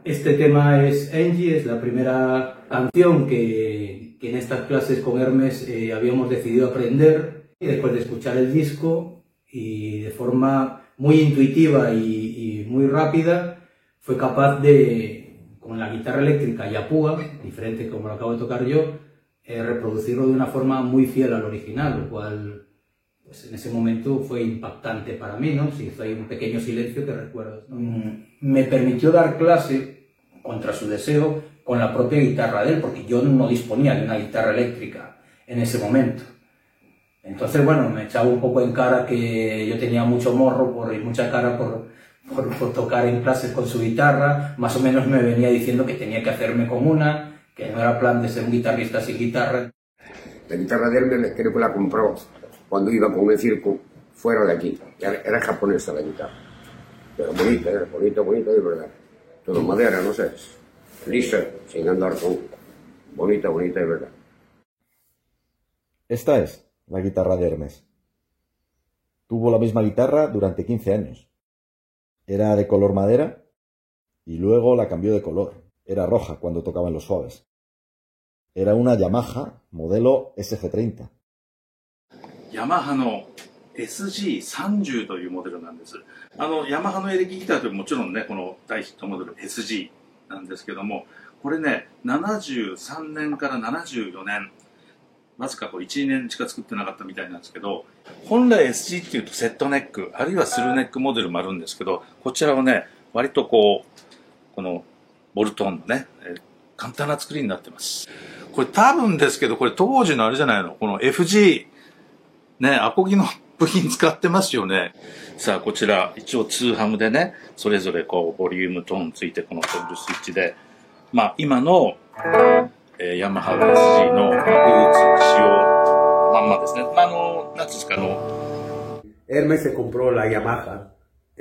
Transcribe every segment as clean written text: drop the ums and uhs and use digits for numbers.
Este tema es Angie, es la primera canción que en estas clases con Hermes habíamos decidido aprender. Y después de escuchar el disco y de forma muy intuitiva y muy rápida, fue capaz de, con la guitarra eléctrica y a púa, diferente como lo acabo de tocar yo, reproducirlo de una forma muy fiel al original, lo cual pues en ese momento fue impactante para mí, ¿no? Se hizo ahí un pequeño silencio que recuerdo, ¿no? Me permitió dar clase, contra su deseo, con la propia guitarra de él, porque yo no disponía de una guitarra eléctrica en ese momento. Entonces, bueno, me echaba un poco en cara que yo tenía mucho morro y mucha cara por tocar en clases con su guitarra. Más o menos me venía diciendo que tenía que hacerme con una, que no era plan de ser un guitarrista sin guitarra. La guitarra de Hermes creo que la compró cuando iba con el circo fuera de aquí. Era japonesa la guitarra. Pero bonita, bonita de verdad. Todo madera, no sé. Lisa, sin andar con... Bonita de verdad. Esta es la guitarra de Hermes. Tuvo la misma guitarra durante 15 años. Era de color madera y luego la cambió de color. Era roja cuando tocaban los suaves. Era una Yamaha modelo SG30. Yamaha の SG30 というモデルなんです。ヤマハのエレキギターってもちろんね、この大ヒットモデル SG なんですけども、これね、73年から74年、わずかこう1、2年しか作ってなかったみたいなんですけど、本来 SG っていうとセットネック、あるいはスルーネックモデルもあるんですけど、こちらはね、割とこのボルトンのね、簡単な作りになってます。これ多分ですけど、これ当時のあれじゃないの、この FG、ね、アコギの部品使ってますよね。さあ、こちら、一応2ハムでね、それぞれこう、ボリュームトーンついて、このトグルスイッチで、まあ、今の、ヤマハ SG の、ルーツ仕様まんまですね。なんですか、 Hermes se compró la Yamaha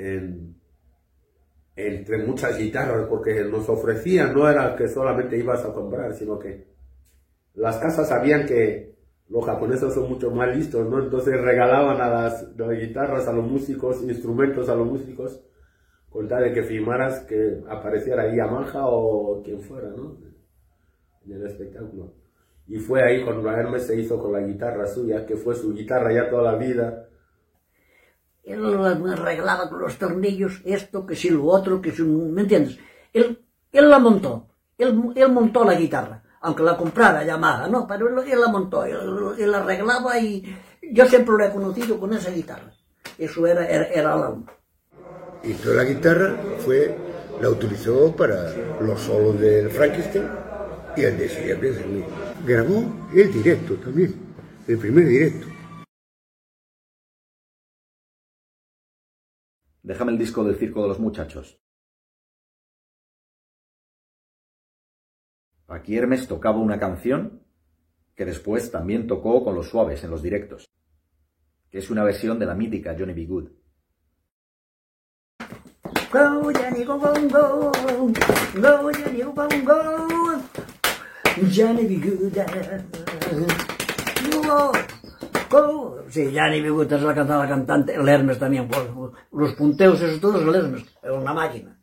entre muchas guitarras porque nos ofrecían, no era que solamente ibas a comprar, sino que las casas sabían que los japoneses son mucho más listos, ¿no? Entonces regalaban a las guitarras a los músicos, instrumentos a los músicos, con tal de que firmaras que apareciera Yamaha o quien fuera, ¿no? En el espectáculo. Y fue ahí cuando Hermes se hizo con la guitarra suya, que fue su guitarra ya toda la vida. Él arreglaba con los tornillos esto, que si lo otro, que si... ¿Me entiendes? Él la montó, él montó la guitarra. Aunque la comprara Yamaha, ¿no? Pero él la montó, él la arreglaba y yo siempre lo he conocido con esa guitarra. Eso era la una. Y toda la guitarra la utilizó para los solos del Frankenstein y el de Siempre es el mío. Grabó el directo también, el primer directo. Déjame el disco del Circo de los Muchachos. Aquí Hermes tocaba una canción que después también tocó con los Suaves en los directos, que es una versión de la mítica Johnny B. Good. Go, Johnny, go, go, go. Go, Johnny, go, go, go. Johnny B. Good. Go, go. Sí, Johnny B. Good es la cantante, el Hermes también. Los punteos esos todos, el Hermes, era una máquina.